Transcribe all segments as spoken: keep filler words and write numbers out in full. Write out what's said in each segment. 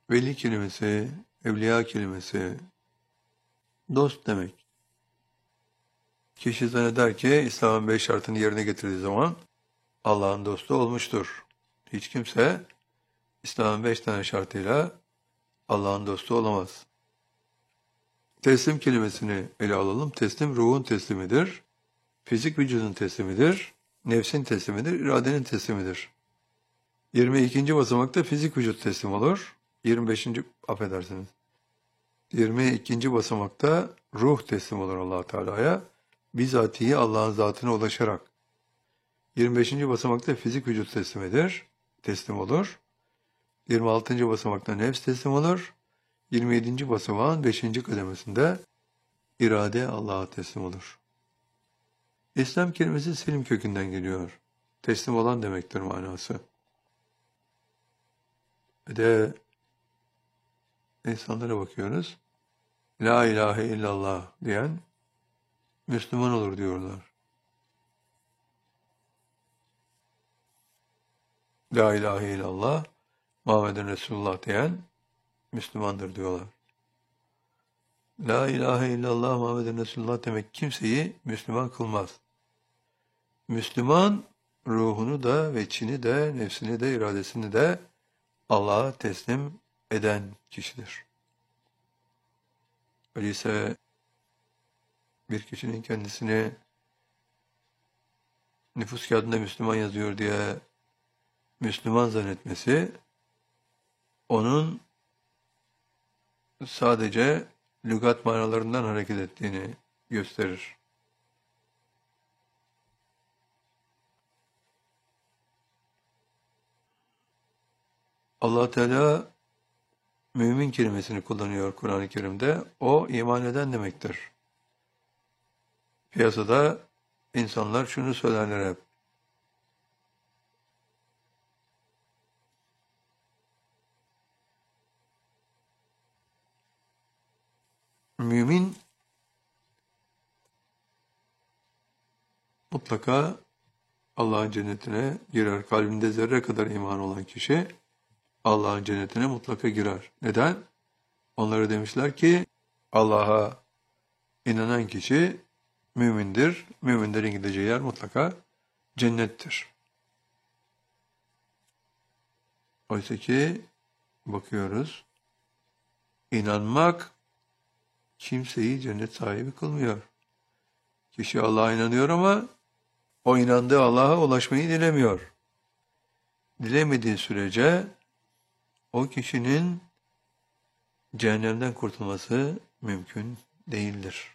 Veli kelimesi, evliya kelimesi, dost demek. Kişi zanneder ki İslam'ın beş şartını yerine getirdiği zaman Allah'ın dostu olmuştur. Hiç kimse İslam'ın beş tane şartıyla Allah'ın dostu olamaz. Teslim kelimesini ele alalım. Teslim ruhun teslimidir. Fizik vücudun teslimidir. Nefsin teslimidir. İradenin teslimidir. yirmi ikinci basamakta fizik vücut teslim olur. yirmi beşinci affedersiniz. yirmi ikinci basamakta ruh teslim olur Allah Teala'ya. Bizatihi Allah'ın zatına ulaşarak. yirmi beşinci basamakta fizik vücut teslimidir. Teslim olur. yirmi altıncı basamakta nefs teslim olur. yirmi yedinci basamağın beşinci kademesinde irade Allah'a teslim olur. İslam kelimesi selim kökünden geliyor. Teslim olan demektir manası. Ve de insanlara bakıyoruz. La ilahe illallah diyen Müslüman olur diyorlar. La ilahe illallah Muhammeden Resulullah diyen Müslümandır diyorlar. La ilahe illallah Muhammeden Resulullah demek kimseyi Müslüman kılmaz. Müslüman ruhunu da, veçini de, nefsini de, iradesini de Allah'a teslim eden kişidir. Öyleyse bir kişinin kendisini nüfus kağıdında Müslüman yazıyor diye Müslüman zannetmesi, onun sadece lügat manalarından hareket ettiğini gösterir. Allah Teala mümin kelimesini kullanıyor Kur'an-ı Kerim'de. O iman eden demektir. Piyasada insanlar şunu söylerler hep. Mümin mutlaka Allah'ın cennetine girer. Kalbinde zerre kadar iman olan kişi Allah'ın cennetine mutlaka girer. Neden? Onlara demişler ki Allah'a inanan kişi mümindir. Müminlerin gideceği yer mutlaka cennettir. Oysa ki bakıyoruz, inanmak kimseyi cennet sahibi kılmıyor. Kişi Allah'a inanıyor ama o inandığı Allah'a ulaşmayı dilemiyor. Dilemediği sürece o kişinin cehennemden kurtulması mümkün değildir.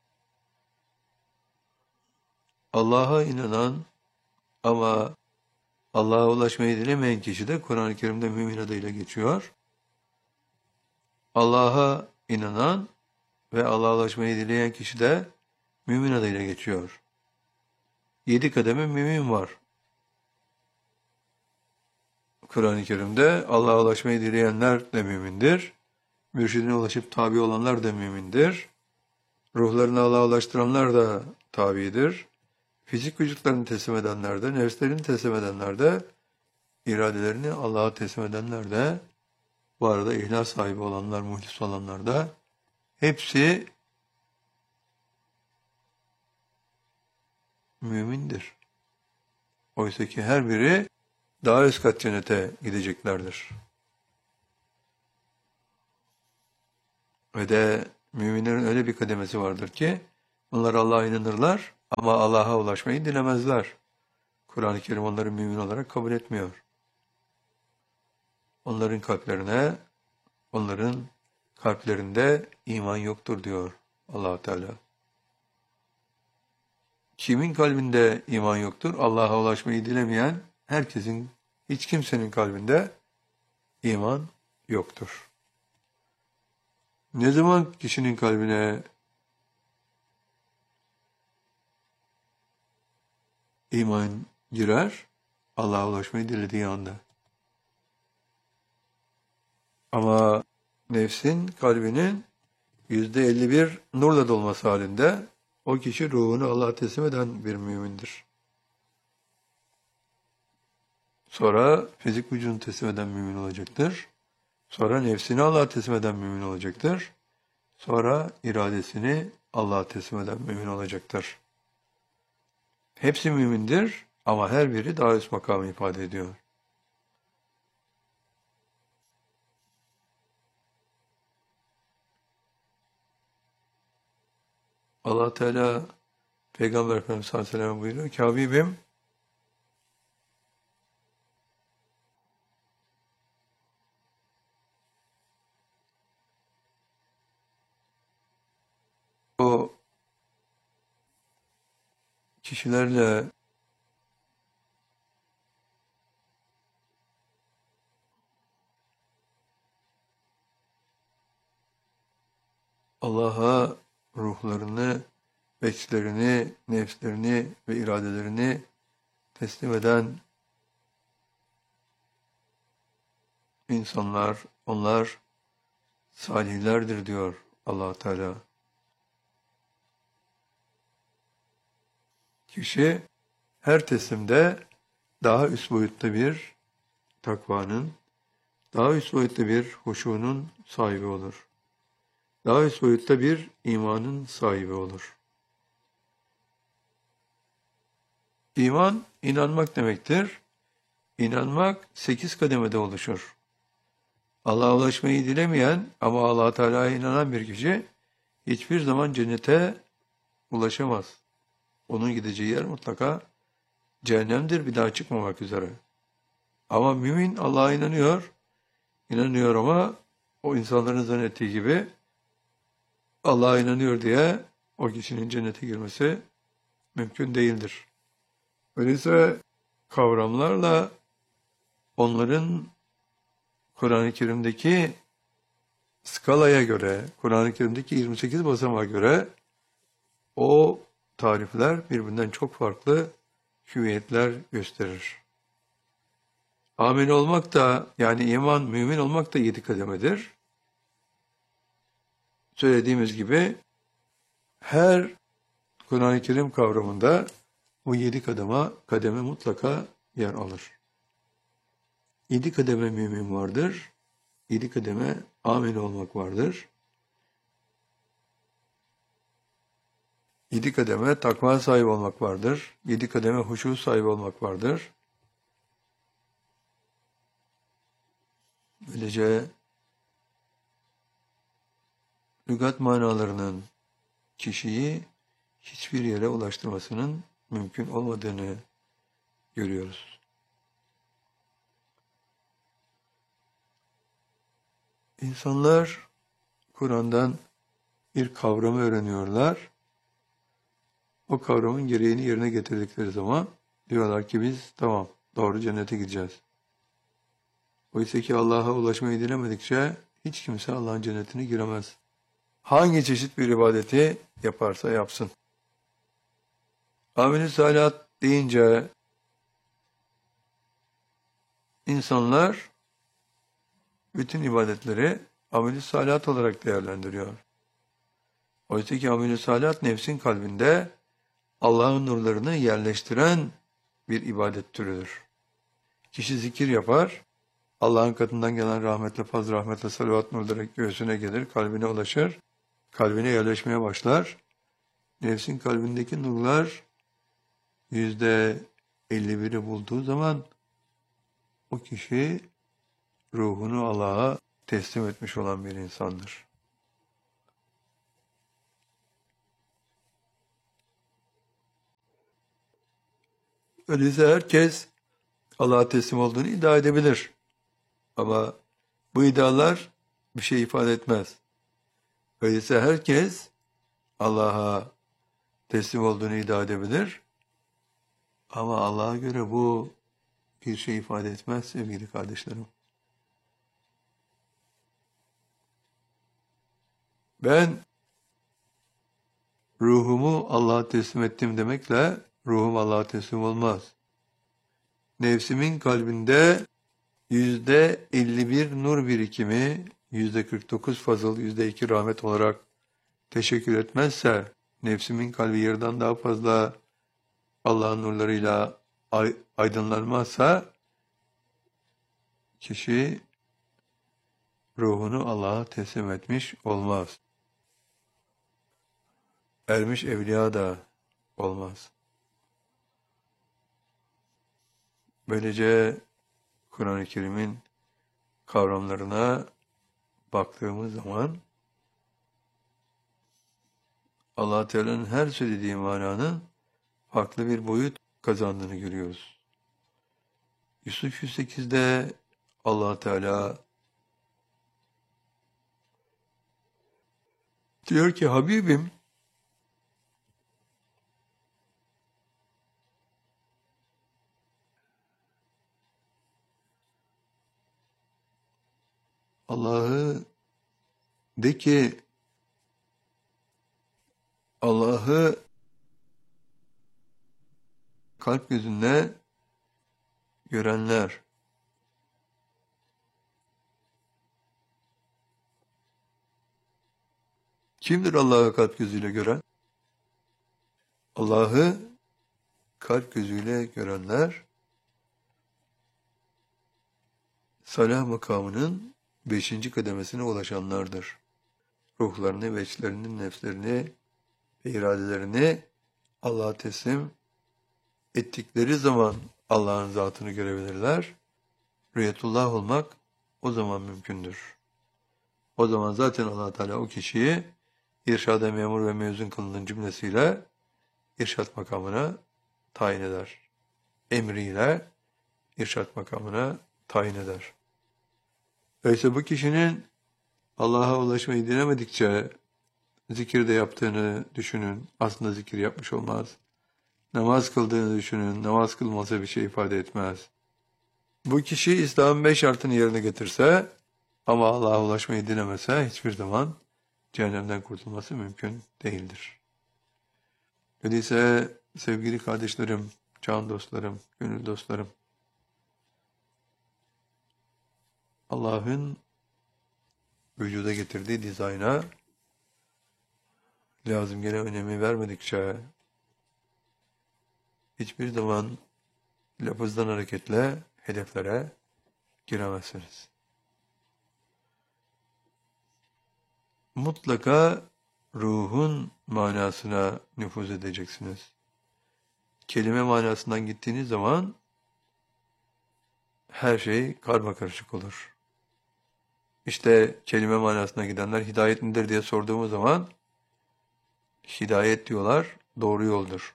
Allah'a inanan ama Allah'a ulaşmayı dilemeyen kişi de Kur'an-ı Kerim'de mümin adıyla geçiyor. Allah'a inanan ve Allah'a ulaşmayı dileyen kişi de mümin adıyla geçiyor. Yedi kademe mümin var. Kur'an-ı Kerim'de Allah'a ulaşmayı dileyenler de mümindir. Mürşidine ulaşıp tabi olanlar da mümindir. Ruhlarını Allah'a ulaştıranlar da tabidir. Fizik vücutlarını teslim edenler de, nefslerini teslim edenler de, iradelerini Allah'a teslim edenler de, bu arada ihlas sahibi olanlar, muhlis olanlar da, hepsi mümindir. Oysa ki her biri daha üst kat cennete gideceklerdir. Ve de müminlerin öyle bir kademesi vardır ki, bunlar Allah'a inanırlar ama Allah'a ulaşmayı dilemezler. Kur'an-ı Kerim onları mümin olarak kabul etmiyor. Onların kalplerine, onların kalplerinde iman yoktur diyor Allah Teala. Kimin kalbinde iman yoktur? Allah'a ulaşmayı dilemeyen herkesin, hiç kimsenin kalbinde iman yoktur. Ne zaman kişinin kalbine iman girer? Allah'a ulaşmayı dilediği anda. Ama nefsin, kalbinin yüzde elli bir nurla dolması halinde o kişi ruhunu Allah'a teslim eden bir mümindir. Sonra fizik vücudunu teslim eden mümin olacaktır. Sonra nefsini Allah'a teslim eden mümin olacaktır. Sonra iradesini Allah'a teslim eden mümin olacaktır. Hepsi mümindir ama her biri daha üst makamı ifade ediyor. Allah Teala Peygamber Efendimiz sallallahu aleyhi ve sellem buyuruyor ki Habibim o kişilerle Allah'a ruhlarını, bekçilerini, nefslerini ve iradelerini teslim eden insanlar, onlar salihlerdir diyor Allah Teala. Kişi her teslimde daha üst boyutta bir takvanın, daha üst boyutta bir huşunun sahibi olur. Daha üst boyutta bir imanın sahibi olur. İman, inanmak demektir. İnanmak sekiz kademede oluşur. Allah'a ulaşmayı dilemeyen ama Allah Teala'ya inanan bir kişi hiçbir zaman cennete ulaşamaz. Onun gideceği yer mutlaka cehennemdir, bir daha çıkmamak üzere. Ama mümin Allah'a inanıyor, inanıyor ama o insanların zannettiği gibi Allah'a inanıyor diye o kişinin cennete girmesi mümkün değildir. Öyleyse kavramlarla onların Kur'an-ı Kerim'deki skalaya göre, Kur'an-ı Kerim'deki yirmi sekiz basamağa göre o tarifler birbirinden çok farklı hüviyetler gösterir. Amin olmak da, yani iman, mümin olmak da yedi kademedir. Söylediğimiz gibi her Kur'an-ı Kerim kavramında bu yedi kademe, kademe mutlaka yer alır. Yedi kademe mümin vardır. Yedi kademe amin olmak vardır. Yedi kademe takva sahibi olmak vardır. Yedi kademe huşu sahibi olmak vardır. Böylece lügat manalarının kişiyi hiçbir yere ulaştırmasının mümkün olmadığını görüyoruz. İnsanlar Kur'an'dan bir kavramı öğreniyorlar. O kavramın gereğini yerine getirdikleri zaman diyorlar ki biz tamam doğru cennete gideceğiz. Oysa ki Allah'a ulaşmayı dilemedikçe hiç kimse Allah'ın cennetine giremez. Hangi çeşit bir ibadeti yaparsa yapsın. Amel-i salihat deyince insanlar bütün ibadetleri amel-i salihat olarak değerlendiriyor. Oysa ki amel-i salihat nefsin kalbinde Allah'ın nurlarını yerleştiren bir ibadet türüdür. Kişi zikir yapar, Allah'ın katından gelen rahmetle, fazl rahmetle, salavat nurları göğsüne gelir, kalbine ulaşır, kalbine yerleşmeye başlar. Nefsin kalbindeki nurlar yüzde elli biri bulduğu zaman o kişi ruhunu Allah'a teslim etmiş olan bir insandır. Öyleyse herkes Allah'a teslim olduğunu iddia edebilir. Ama bu iddialar bir şey ifade etmez. Öyleyse herkes Allah'a teslim olduğunu iddia edebilir. Ama Allah'a göre bu bir şey ifade etmez sevgili kardeşlerim. Ben ruhumu Allah'a teslim ettim demekle ruhum Allah'a teslim olmaz. Nefsimin kalbinde yüzde elli bir nur birikimi, yüzde kırk dokuz fazıl, yüzde iki rahmet olarak teşekkür etmezse, nefsimin kalbi yerden daha fazla Allah'ın nurlarıyla aydınlanmazsa, kişi ruhunu Allah'a teslim etmiş olmaz. Ermiş evliya da olmaz. Böylece Kur'an-ı Kerim'in kavramlarına baktığımız zaman Allah Teala'nın her söylediği mananın farklı bir boyut kazandığını görüyoruz. Yusuf yüz sekizde Allah Teala diyor ki Habibim Allah'ı de ki Allah'ı kalp gözünle görenler kimdir Allah'ı kalp gözüyle gören? Allah'ı kalp gözüyle görenler salah makamının beşinci kademesine ulaşanlardır. Ruhlarını, veçlerini, nefslerini ve iradelerini Allah'a teslim ettikleri zaman Allah'ın zatını görebilirler. Rüyetullah olmak o zaman mümkündür. O zaman zaten Allah Teala o kişiyi irşada memur ve mezun kılının cümlesiyle irşat makamına tayin eder. Emriyle irşat makamına tayin eder. Öyleyse bu kişinin Allah'a ulaşmayı dilemedikçe zikir de yaptığını düşünün. Aslında zikir yapmış olmaz. Namaz kıldığını düşünün. Namaz kılmasa bir şey ifade etmez. Bu kişi İslam'ın beş şartını yerine getirse ama Allah'a ulaşmayı dilemese hiçbir zaman cehennemden kurtulması mümkün değildir. Öyleyse sevgili kardeşlerim, can dostlarım, gönül dostlarım, Allah'ın vücuda getirdiği dizayna lazım gene önemi vermedikçe hiçbir zaman lafızdan hareketle hedeflere giremezsiniz. Mutlaka ruhun manasına nüfuz edeceksiniz. Kelime manasından gittiğiniz zaman her şey karmakarışık olur. İşte kelime manasına gidenler hidayet nedir diye sorduğumuz zaman hidayet diyorlar, doğru yoldur.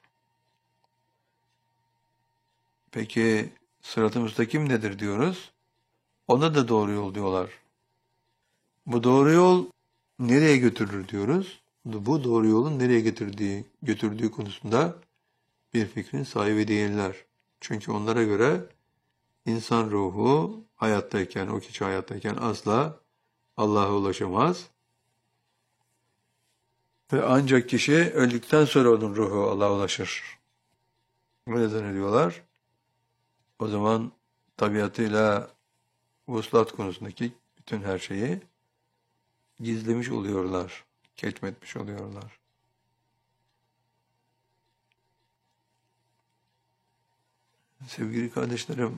Peki sırat-ı müstakim nedir diyoruz? Ona da doğru yol diyorlar. Bu doğru yol nereye götürür diyoruz? Bu doğru yolun nereye götürdüğü, götürdüğü konusunda bir fikrin sahibi değiller. Çünkü onlara göre insan ruhu hayattayken, o kişi hayattayken asla Allah'a ulaşamaz. Ve ancak kişi öldükten sonra onun ruhu Allah'a ulaşır. Bu neden ediyorlar? O zaman tabiatıyla vuslat konusundaki bütün her şeyi gizlemiş oluyorlar, ketmetmiş oluyorlar. Sevgili kardeşlerim,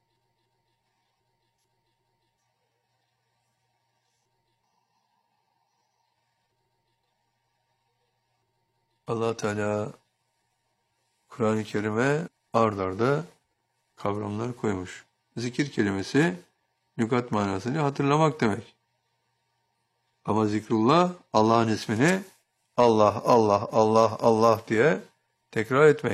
Allah Teala Kur'an-ı Kerim'e ard arda kavramlar koymuş. Zikir kelimesi lügat manasıyla hatırlamak demek. Ama zikrullah Allah'ın ismini Allah, Allah, Allah, Allah diye tekrar etmek.